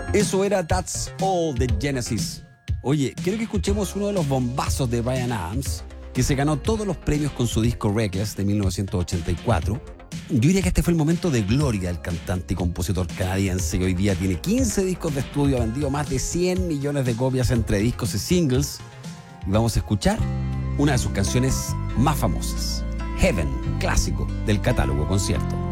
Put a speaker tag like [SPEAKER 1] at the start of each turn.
[SPEAKER 1] Eso era That's All de Genesis. Oye, quiero que escuchemos uno de los bombazos de Bryan Adams, que se ganó todos los premios con su disco Reckless de 1984. Yo diría que este fue el momento de gloria del cantante y compositor canadiense, que hoy día tiene 15 discos de estudio, ha vendido más de 100 millones de copias entre discos y singles. Y vamos a escuchar una de sus canciones más famosas, Heaven, clásico del catálogo concierto.